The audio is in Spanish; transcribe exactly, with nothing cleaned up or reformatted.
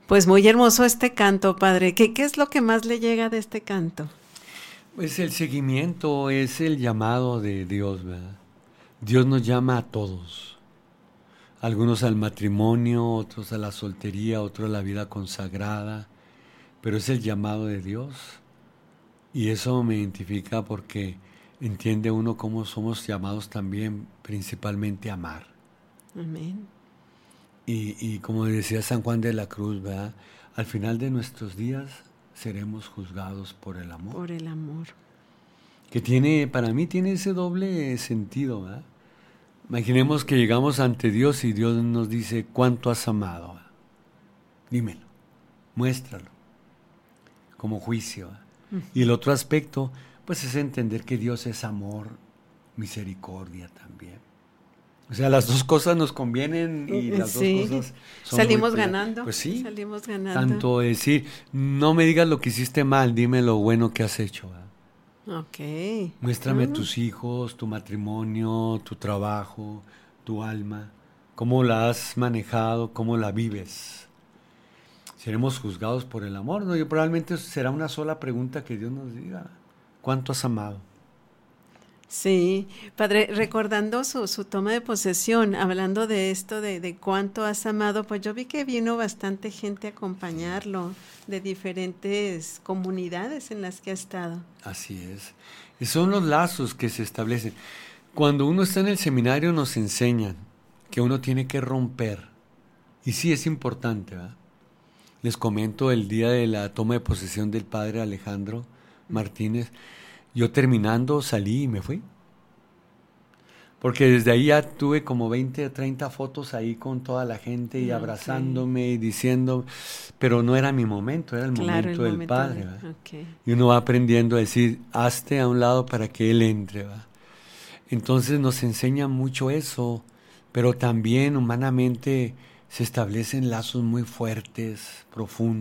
Pues muy hermoso este canto, padre. ¿Qué, qué es lo que más le llega de este canto? Pues el seguimiento es el llamado de Dios, ¿verdad? Dios nos llama a todos. Algunos al matrimonio, otros a la soltería, otros a la vida consagrada. Pero es el llamado de Dios. Y eso me identifica porque entiende uno cómo somos llamados también principalmente a amar. Amén. Y, y como decía San Juan de la Cruz, ¿verdad? Al final de nuestros días seremos juzgados por el amor. Por el amor. Que tiene, para mí tiene ese doble sentido, ¿verdad? Imaginemos que llegamos ante Dios y Dios nos dice, ¿cuánto has amado? ¿Verdad? Dímelo, muéstralo, como juicio. ¿Verdad? Uh-huh. Y el otro aspecto, pues es entender que Dios es amor, misericordia también. O sea, las dos cosas nos convienen y las sí. dos cosas son salimos muy ganando. Pues sí, salimos ganando. Tanto decir, no me digas lo que hiciste mal, dime lo bueno que has hecho. ¿Verdad? Ok. Muéstrame uh-huh. tus hijos, tu matrimonio, tu trabajo, tu alma, cómo la has manejado, cómo la vives. Seremos juzgados por el amor, ¿no? Y probablemente será una sola pregunta que Dios nos diga, ¿cuánto has amado? Sí, padre, recordando su, su toma de posesión, hablando de esto, de, de cuánto has amado, pues yo vi que vino bastante gente a acompañarlo, de diferentes comunidades en las que ha estado. Así es. Y son los lazos que se establecen. Cuando uno está en el seminario nos enseñan que uno tiene que romper. Y sí es importante, ¿verdad? Les comento el día de la toma de posesión del padre Alejandro Martínez. Yo terminando salí y me fui. Porque desde ahí ya tuve como veinte o treinta fotos ahí con toda la gente y okay. abrazándome y diciendo, pero no era mi momento, era el claro, momento el del momento Padre. De... Okay. Y uno va aprendiendo a decir, hazte a un lado para que Él entre. ¿Va? Entonces nos enseña mucho eso, pero también humanamente se establecen lazos muy fuertes, profundos.